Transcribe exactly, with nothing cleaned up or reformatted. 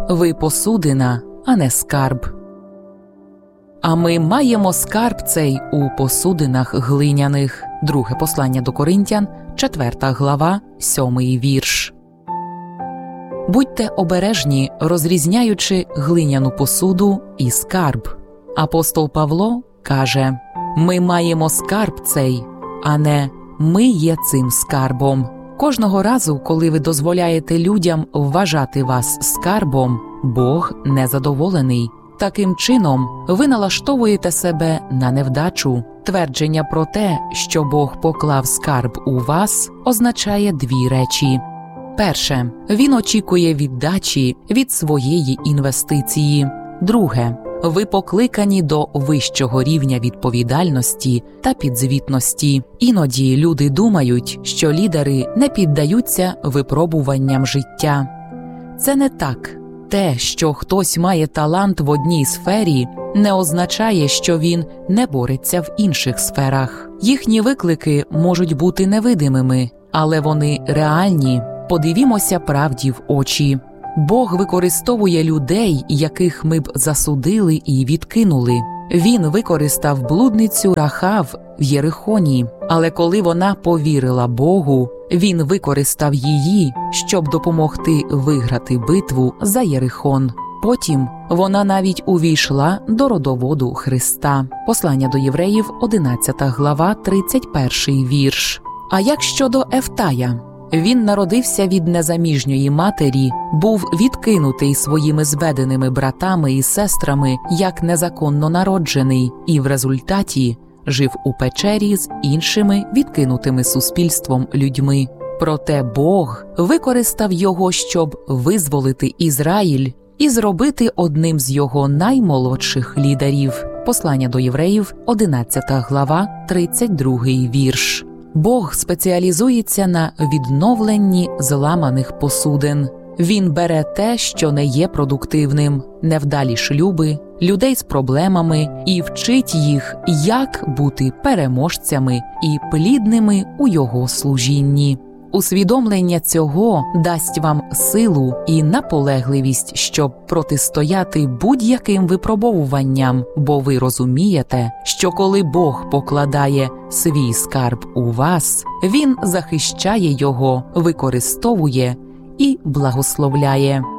ви посудина, а не скарб. А ми маємо скарб цей у посудинах глиняних. Друге послання до Коринтян, четверта глава, сьомий вірш. Будьте обережні, розрізняючи глиняну посуду і скарб. Апостол Павло каже: «Ми маємо скарб цей, а не ми є цим скарбом». Кожного разу, коли ви дозволяєте людям вважати вас скарбом, Бог незадоволений. Таким чином, ви налаштовуєте себе на невдачу. Твердження про те, що Бог поклав скарб у вас, означає дві речі. Перше, він очікує віддачі від своєї інвестиції. Друге, ви покликані до вищого рівня відповідальності та підзвітності. Іноді люди думають, що лідери не піддаються випробуванням життя. Це не так. Те, що хтось має талант в одній сфері, не означає, що він не бореться в інших сферах. Їхні виклики можуть бути невидимими, але вони реальні. Подивімося правді в очі. Бог використовує людей, яких ми б засудили і відкинули. Він використав блудницю Рахав в Єрихоні, але коли вона повірила Богу, він використав її, щоб допомогти виграти битву за Єрихон. Потім вона навіть увійшла до родоводу Христа. Послання до Євреїв, одинадцята глава, тридцять перший вірш. А як щодо Ефтая? Він народився від незаміжньої матері, був відкинутий своїми зведеними братами і сестрами як незаконно народжений, і в результаті жив у печері з іншими відкинутими суспільством людьми. Проте Бог використав його, щоб визволити Ізраїль і зробити одним з його наймолодших лідерів. Послання до Євреїв, одинадцята глава, тридцять другий вірш. Бог спеціалізується на відновленні зламаних посудин. Він бере те, що не є продуктивним, невдалі шлюби, людей з проблемами і вчить їх, як бути переможцями і плідними у його служінні. Усвідомлення цього дасть вам силу і наполегливість, щоб протистояти будь-яким випробовуванням, бо ви розумієте, що коли Бог покладає свій скарб у вас, Він захищає його, використовує і благословляє.